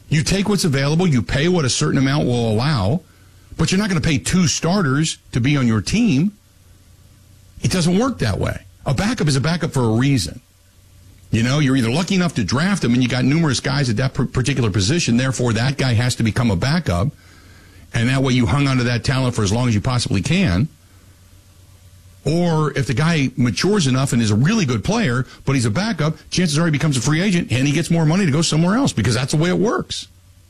You take what's available, you pay what a certain amount will allow, but you're not going to pay 2 starters to be on your team. It doesn't work that way. A backup is a backup for a reason. You know, you're either lucky enough to draft him and you got numerous guys at that particular position, therefore that guy has to become a backup, and that way you hung onto that talent for as long as you possibly can. Or if the guy matures enough and is a really good player, but he's a backup, chances are he becomes a free agent and he gets more money to go somewhere else because that's the way it works.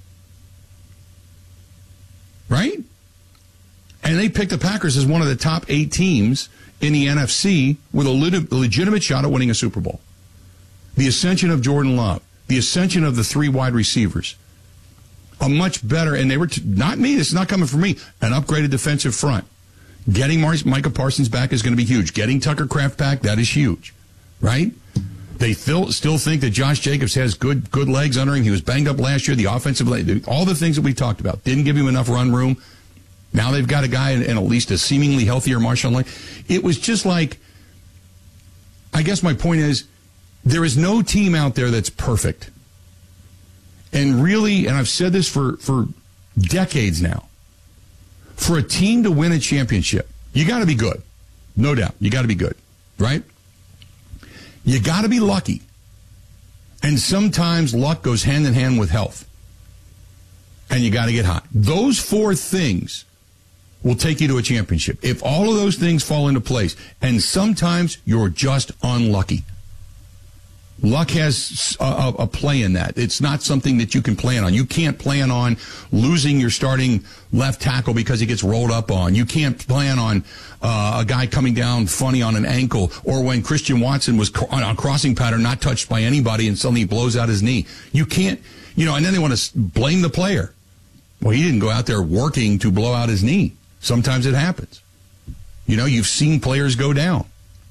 Right? And they picked the Packers as one of the top 8 teams in the NFC with a legitimate shot at winning a Super Bowl. The ascension of Jordan Love, the ascension of the 3 wide receivers, a much better, and they were, not me, this is not coming from me, an upgraded defensive front. Getting Micah Parsons back is going to be huge. Getting Tucker Kraft back, that is huge, right? They still think that Josh Jacobs has good legs under him. He was banged up last year. The offensive leg, all the things that we talked about, didn't give him enough run room. Now they've got a guy in at least a seemingly healthier Marshawn Lynch. It was just like, I guess my point is, there is no team out there that's perfect. And really, and I've said this for decades now, for a team to win a championship, you got to be good. No doubt. You got to be good, right? You got to be lucky. And sometimes luck goes hand in hand with health. And you got to get hot. Those 4 things will take you to a championship. If all of those things fall into place, and sometimes you're just unlucky. Luck has a play in that. It's not something that you can plan on. You can't plan on losing your starting left tackle because he gets rolled up on. You can't plan on a guy coming down funny on an ankle, or when Christian Watson was on a crossing pattern not touched by anybody and suddenly he blows out his knee. You can't, and then they want to blame the player. Well, he didn't go out there working to blow out his knee. Sometimes it happens. You've seen players go down.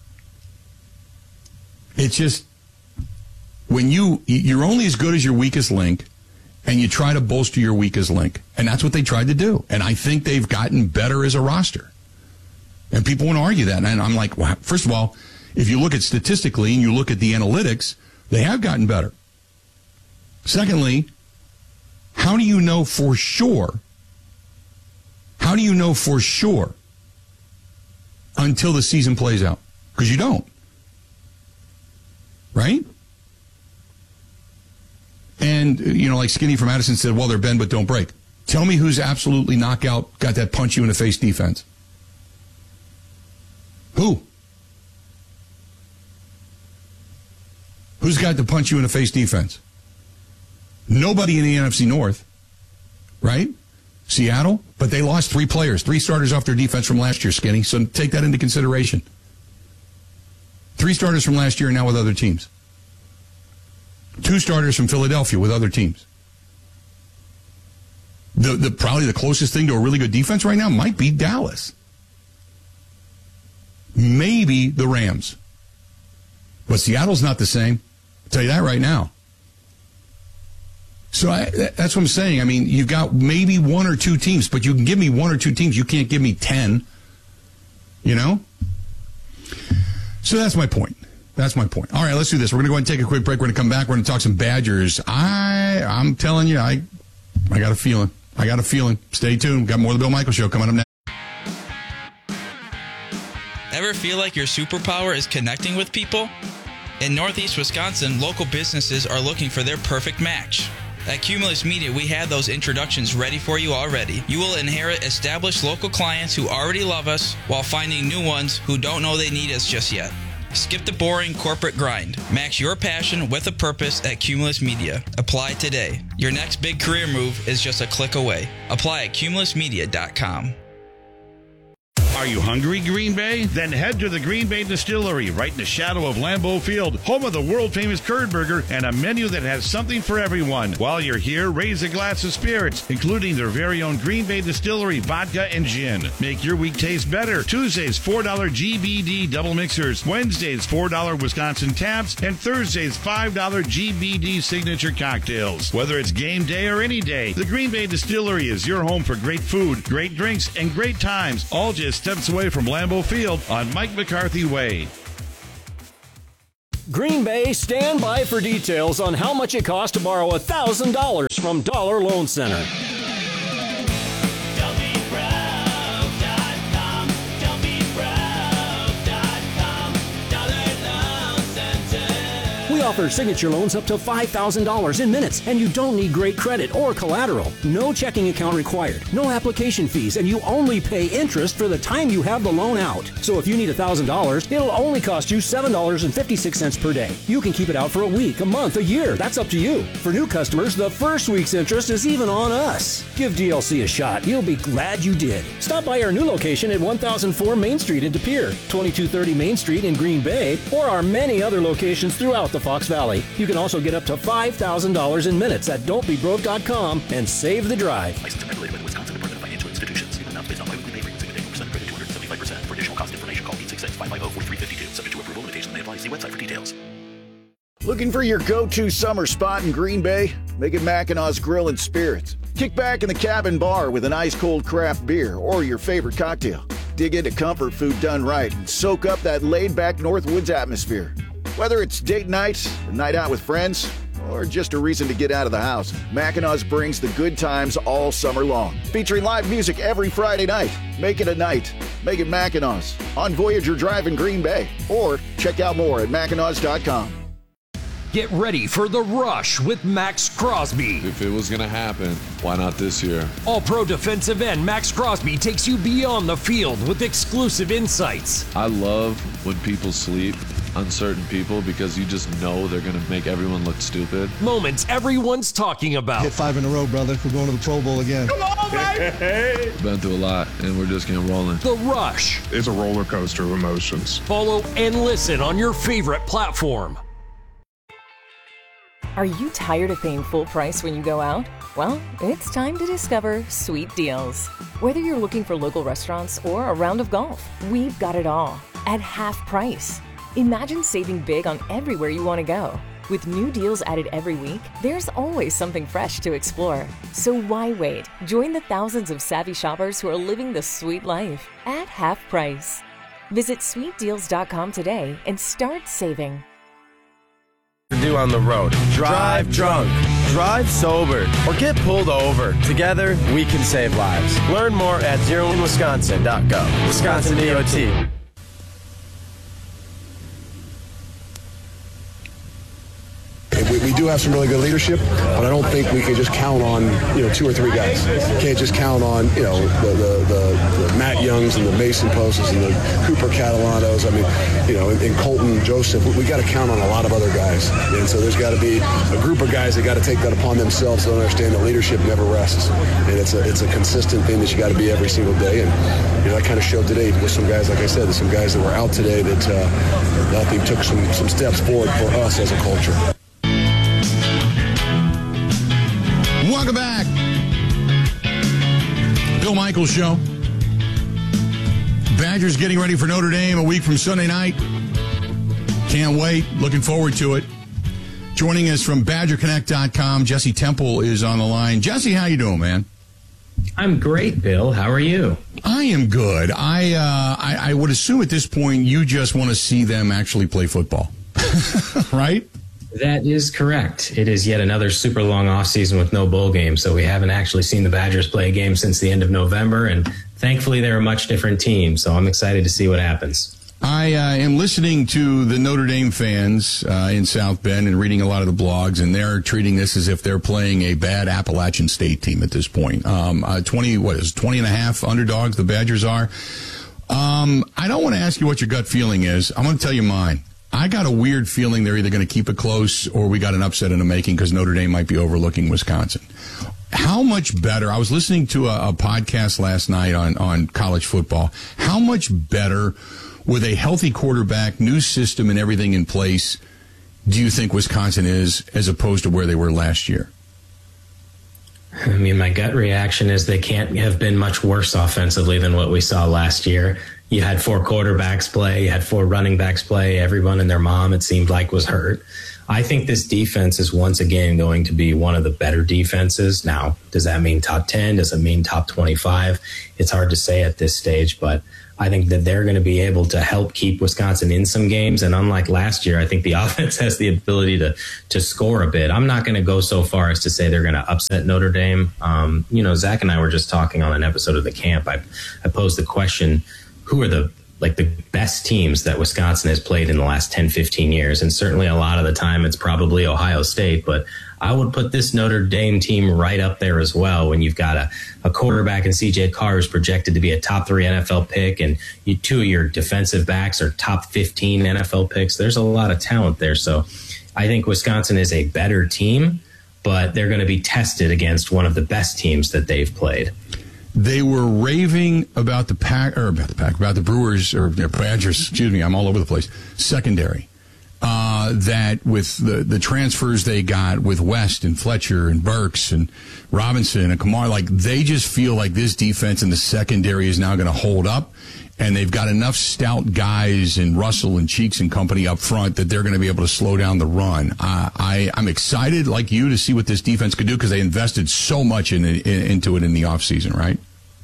It's just, when you're only as good as your weakest link, and you try to bolster your weakest link. And that's what they tried to do. And I think they've gotten better as a roster. And people want to argue that. And I'm like, well, first of all, if you look at statistically and you look at the analytics, they have gotten better. Secondly, how do you know for sure? How do you know for sure until the season plays out? Because you don't. Right? And, like Skinny from Addison said, well, they're bend but don't break. Tell me who's absolutely knockout, got that punch you in the face defense. Who? Who's got the punch you in the face defense? Nobody in the NFC North, right? Seattle, but they lost 3 players, 3 starters off their defense from last year, Skinny. So take that into consideration. 3 starters from last year now with other teams. 2 starters from Philadelphia with other teams. The probably the closest thing to a really good defense right now might be Dallas. Maybe the Rams. But Seattle's not the same. I'll tell you that right now. So that's what I'm saying. I mean, you've got maybe 1 or 2 teams, but you can give me 1 or 2 teams. You can't give me 10. So that's my point. That's my point. All right, let's do this. We're going to go ahead and take a quick break. We're going to come back. We're going to talk some Badgers. I'm telling you, I got a feeling. Stay tuned. We've got more of the Bill Michaels Show coming up next. Ever feel like your superpower is connecting with people? In Northeast Wisconsin, local businesses are looking for their perfect match. At Cumulus Media, we have those introductions ready for you already. You will inherit established local clients who already love us while finding new ones who don't know they need us just yet. Skip the boring corporate grind. Match your passion with a purpose at Cumulus Media. Apply today. Your next big career move is just a click away. Apply at cumulusmedia.com. Are you hungry, Green Bay? Then head to the Green Bay Distillery, right in the shadow of Lambeau Field, home of the world-famous Curd Burger and a menu that has something for everyone. While you're here, raise a glass of spirits, including their very own Green Bay Distillery vodka and gin. Make your week taste better. Tuesdays, $4 GBD double mixers. Wednesdays, $4 Wisconsin taps. And Thursdays, $5 GBD signature cocktails. Whether it's game day or any day, the Green Bay Distillery is your home for great food, great drinks, and great times, all just steps away from Lambeau Field on Mike McCarthy Way. Green Bay, stand by for details on how much it costs to borrow $1,000 from Dollar Loan Center. We offer signature loans up to $5,000 in minutes, and you don't need great credit or collateral. No checking account required, no application fees, and you only pay interest for the time you have the loan out. So if you need $1,000, it'll only cost you $7.56 per day. You can keep it out for a week, a month, a year. That's up to you. For new customers, the first week's interest is even on us. Give DLC a shot. You'll be glad you did. Stop by our new location at 1004 Main Street in De Pere, 2230 Main Street in Green Bay, or our many other locations throughout the Fox Valley. You can also get up to $5,000 in minutes at don'tbebroke.com and save the drive. Licensed and regulated by the Wisconsin Department of Financial Institutions. Amounts based on biweekly pay frequency with 8% credit 275%. For additional cost information, call 866-550-4352. Subject to approval, limitations may apply. See website for details. Looking for your go-to summer spot in Green Bay? Make it Mackinac Grill and Spirits. Kick back in the cabin bar with an ice-cold craft beer or your favorite cocktail. Dig into comfort food done right and soak up that laid-back Northwoods atmosphere. Whether it's date night, a night out with friends, or just a reason to get out of the house, Mackinac brings the good times all summer long. Featuring live music every Friday night. Make it a night. Make it Mackinac on Voyager Drive in Green Bay. Or check out more at Mackinac.com. Get ready for The Rush with Max Crosby. If it was going to happen, why not this year? All-pro defensive end Max Crosby takes you beyond the field with exclusive insights. I love when people sleep on certain people because you just know they're going to make everyone look stupid. Moments everyone's talking about. Hit 5 in a row, brother. We're going to the Pro Bowl again. Come on, baby! Been through a lot, and we're just getting rolling. The Rush. It's a roller coaster of emotions. Follow and listen on your favorite platform. Are you tired of paying full price when you go out? Well, it's time to discover Sweet Deals. Whether you're looking for local restaurants or a round of golf, we've got it all at half price. Imagine saving big on everywhere you want to go. With new deals added every week, there's always something fresh to explore. So why wait? Join the thousands of savvy shoppers who are living the sweet life at half price. Visit sweetdeals.com today and start saving. Do on the road. Drive drunk, drive sober, or get pulled over. Together, we can save lives. Learn more at zeroinwisconsin.gov. Wisconsin DOT. We do have some really good leadership, but I don't think we can just count on 2 or 3 guys. Can't just count on the Matt Youngs and the Mason Posts and the Cooper Catalanos. I mean, and Colton Joseph. We got to count on a lot of other guys, and so there's got to be a group of guys that got to take that upon themselves to understand that leadership never rests, and it's a consistent thing that you got to be every single day. And that kind of showed today with some guys, like I said, some guys that were out today that I think took some steps forward for us as a culture. Welcome back. Bill Michaels Show. Badgers getting ready for Notre Dame a week from Sunday night. Can't wait. Looking forward to it. Joining us from BadgerConnect.com, Jesse Temple is on the line. Jesse, how you doing, man? I'm great, Bill. How are you? I am good. I would assume at this point you just want to see them actually play football, right? That is correct. It is yet another super long offseason with no bowl game, so we haven't actually seen the Badgers play a game since the end of November, and thankfully they're a much different team, so I'm excited to see what happens. I am listening to the Notre Dame fans in South Bend and reading a lot of the blogs, and they're treating this as if they're playing a bad Appalachian State team at this point. 20 and a half underdogs the Badgers are. I don't want to ask you what your gut feeling is. I'm going to tell you mine. I got a weird feeling they're either going to keep it close or we got an upset in the making because Notre Dame might be overlooking Wisconsin. How much better? I was listening to a podcast last night on college football. How much better, with a healthy quarterback, new system, and everything in place, do you think Wisconsin is as opposed to where they were last year? I mean, my gut reaction is they can't have been much worse offensively than what we saw last year. You had 4 quarterbacks play, you had 4 running backs play, everyone and their mom, it seemed like, was hurt. I think this defense is once again going to be one of the better defenses. Now, does that mean top 10? Does it mean top 25? It's hard to say at this stage, but I think that they're going to be able to help keep Wisconsin in some games. And unlike last year, I think the offense has the ability to score a bit. I'm not going to go so far as to say they're going to upset Notre Dame. Zach and I were just talking on an episode of The Camp. I posed the question, who are the best teams that Wisconsin has played in the last 10, 15 years? And certainly a lot of the time it's probably Ohio State, but I would put this Notre Dame team right up there as well when you've got a quarterback in C.J. Carr who's projected to be a top 3 NFL pick, and two of your defensive backs are top 15 NFL picks. There's a lot of talent there. So I think Wisconsin is a better team, but they're going to be tested against one of the best teams that they've played. They were raving about the Brewers, or Badgers, excuse me, I'm all over the place, secondary. That with the transfers they got with West and Fletcher and Burks and Robinson and Kamar, they just feel like this defense in the secondary is now going to hold up, and they've got enough stout guys in Russell and Cheeks and company up front that they're going to be able to slow down the run. I'm excited, like you, to see what this defense could do because they invested so much into it in the offseason, right?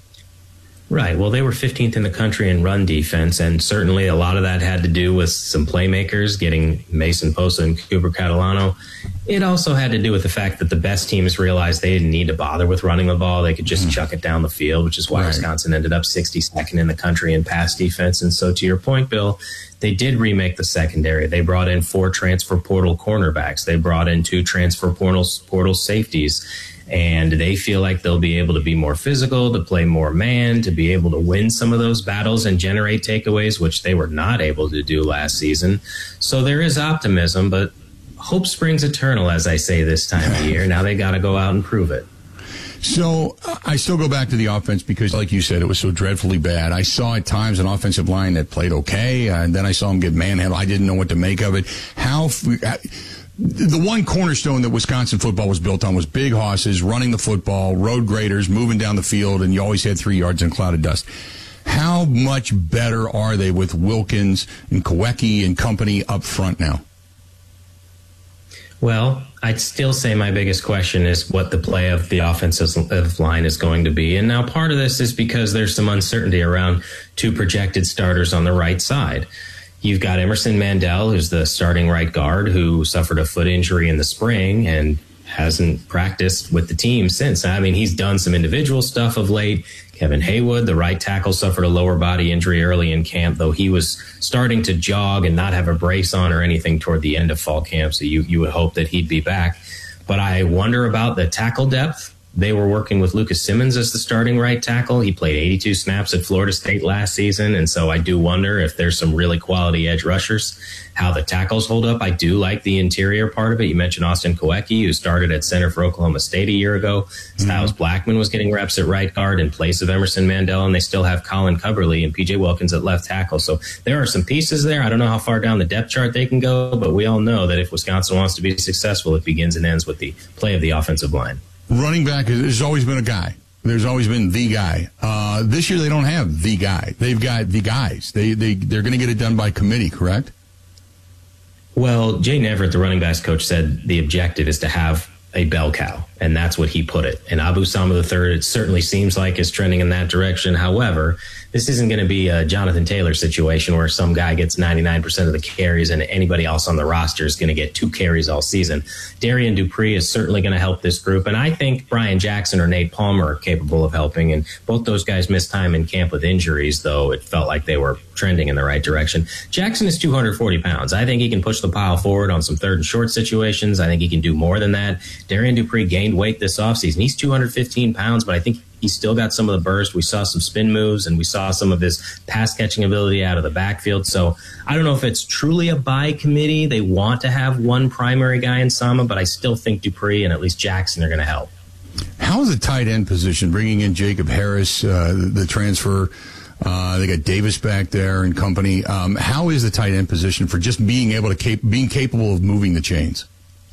Right. Well, they were 15th in the country in run defense, and certainly a lot of that had to do with some playmakers, getting Mason Posa and Cooper Catalano. It also had to do with the fact that the best teams realized they didn't need to bother with running the ball. They could just chuck it down the field, which is why Wisconsin ended up 62nd in the country in pass defense. And so to your point, Bill, they did remake the secondary. They brought in 4 transfer portal cornerbacks. They brought in 2 transfer portal safeties. And they feel like they'll be able to be more physical, to play more man, to be able to win some of those battles and generate takeaways, which they were not able to do last season. So there is optimism, but hope springs eternal, as I say this time of year. Now they got to go out and prove it. So I still go back to the offense because, like you said, it was so dreadfully bad. I saw at times an offensive line that played okay, and then I saw them get manhandled. I didn't know what to make of it. The one cornerstone that Wisconsin football was built on was big hosses, running the football, road graders, moving down the field, and you always had 3 yards in a cloud of dust. How much better are they with Wilkins and Kawecki and company up front now? Well, I'd still say my biggest question is what the play of the offensive line is going to be. And now part of this is because there's some uncertainty around 2 projected starters on the right side. You've got Emerson Mandel, who's the starting right guard, who suffered a foot injury in the spring and hasn't practiced with the team since. I mean, he's done some individual stuff of late. Kevin Haywood, the right tackle, suffered a lower body injury early in camp, though he was starting to jog and not have a brace on or anything toward the end of fall camp, so you would hope that he'd be back. But I wonder about the tackle depth. They were working with Lucas Simmons as the starting right tackle. He played 82 snaps at Florida State last season, and so I do wonder if there's some really quality edge rushers, how the tackles hold up. I do like the interior part of it. You mentioned Austin Kawecki, who started at center for Oklahoma State a year ago. Styles Blackman was getting reps at right guard in place of Emerson Mandel, and they still have Colin Coverly and P.J. Wilkins at left tackle. So there are some pieces there. I don't know how far down the depth chart they can go, but we all know that if Wisconsin wants to be successful, it begins and ends with the play of the offensive line. Running back, there's always been a guy. There's always been the guy. This year they don't have the guy. They've got the guys. They're going to get it done by committee, correct? Well, Jay Everett, the running backs coach, said the objective is to have a bell cow, and that's what he put it. And Abu Sama III, it certainly seems like, is trending in that direction. However, this isn't going to be a Jonathan Taylor situation where some guy gets 99% of the carries and anybody else on the roster is going to get 2 carries all season. Darian Dupree is certainly going to help this group, and I think Brian Jackson or Nate Palmer are capable of helping. And both those guys missed time in camp with injuries, though it felt like they were trending in the right direction. Jackson is 240 pounds. I think he can push the pile forward on some 3rd and short situations. I think he can do more than that. Darian Dupree gained weight this offseason. He's 215 pounds, but I think he's still got some of the burst. We saw some spin moves, and we saw some of his pass-catching ability out of the backfield. So I don't know if it's truly a buy committee. They want to have one primary guy in Sama, but I still think Dupree and at least Jackson are going to help. How is the tight end position, bringing in Jacob Harris, the transfer? They got Davis back there and company. How is the tight end position for just being able to being capable of moving the chains?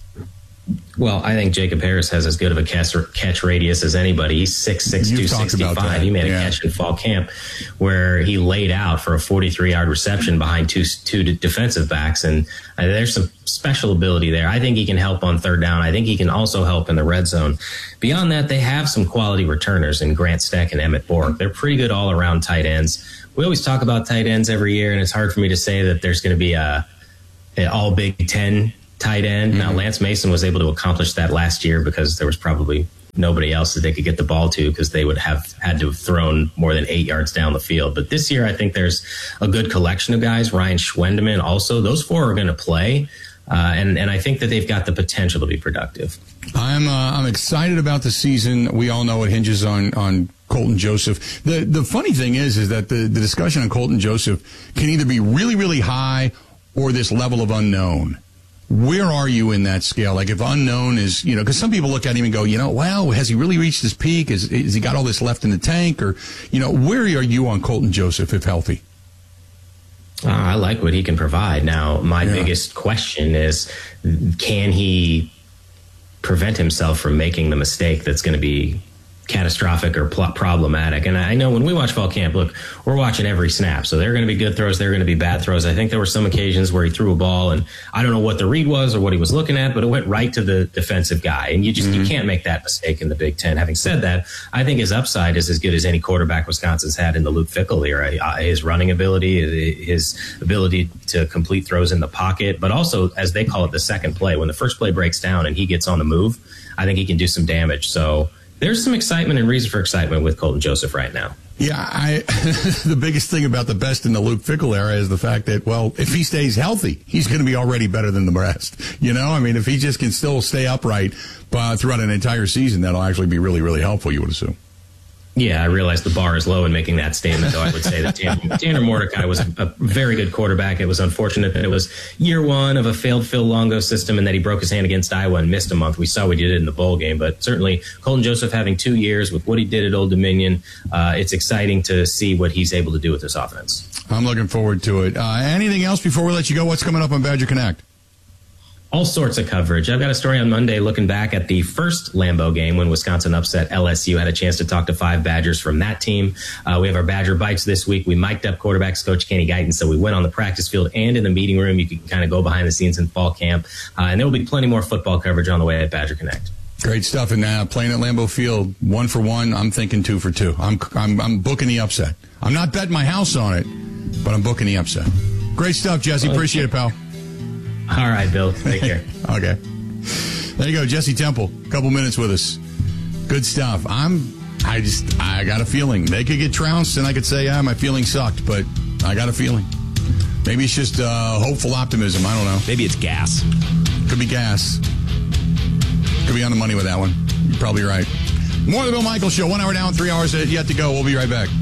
Well, I think Jacob Harris has as good of a catch radius as anybody. He's 6'6", 265. He made a catch in fall camp where he laid out for a 43-yard reception behind two defensive backs, and there's some special ability there. I think he can help on 3rd down. I think he can also help in the red zone. Beyond that, they have some quality returners in Grant Steck and Emmett Bork. They're pretty good all-around tight ends. we always talk about tight ends every year, and it's hard for me to say that there's going to be an all Big Ten tight end. Now, Lance Mason was able to accomplish that last year because there was probably nobody else that they could get the ball to, because they would have had to have thrown more than 8 yards down the field. But this year, I think there's a good collection of guys. Ryan Schwendeman also. Those 4 are going to play. And I think that they've got the potential to be productive. I'm excited about the season. We all know it hinges on Colton Joseph. The funny thing is that the discussion on Colton Joseph can either be really, really high or this level of unknown. Where are you in that scale? Like, if unknown is, because some people look at him and go, well, has he really reached his peak? Has he got all this left in the tank? Or, where are you on Colton Joseph if healthy? I like what he can provide. Now, my biggest question is, can he prevent himself from making the mistake that's going to be catastrophic or problematic? And I know when we watch fall camp, look, we're watching every snap. So there are going to be good throws, there are going to be bad throws. I think there were some occasions where he threw a ball, and I don't know what the read was or what he was looking at, but it went right to the defensive guy. And you can't make that mistake in the Big Ten. Having said that, I think his upside is as good as any quarterback Wisconsin's had in the Luke Fickell era. His running ability, his ability to complete throws in the pocket, but also, as they call it, the second play. When the first play breaks down and he gets on the move, I think he can do some damage. So there's some excitement and reason for excitement with Colton Joseph right now. Yeah, the biggest thing about the best in the Luke Fickell era is the fact that, well, if he stays healthy, he's going to be already better than the rest. If he just can still stay upright throughout an entire season, that'll actually be really, really helpful, you would assume. Yeah, I realize the bar is low in making that statement, though. I would say that Tanner Mordecai was a very good quarterback. It was unfortunate that it was year one of a failed Phil Longo system and that he broke his hand against Iowa and missed a month. We saw what he did in the bowl game, but certainly Colton Joseph having 2 years with what he did at Old Dominion, it's exciting to see what he's able to do with this offense. I'm looking forward to it. Anything else before we let you go? What's coming up on Badger Connect? All sorts of coverage. I've got a story on Monday looking back at the first Lambeau game when Wisconsin upset LSU. Had a chance to talk to 5 Badgers from that team. We have our Badger Bites this week. We mic'd up quarterbacks coach Kenny Guyton, so we went on the practice field and in the meeting room. You can kind of go behind the scenes in fall camp. And there will be plenty more football coverage on the way at Badger Connect. Great stuff. And playing at Lambeau Field, 1 for 1. I'm thinking 2 for 2. I'm booking the upset. I'm not betting my house on it, but I'm booking the upset. Great stuff, Jesse. Appreciate it, pal. All right, Bill. Take care. Okay. There you go, Jesse Temple. A couple minutes with us. Good stuff. I got a feeling they could get trounced, and I could say, my feeling sucked, but I got a feeling. Maybe it's just hopeful optimism. I don't know. Maybe it's gas. Could be gas. Could be on the money with that one. You're probably right. More of the Bill Michaels Show. 1 hour down, 3 hours yet to go. We'll be right back.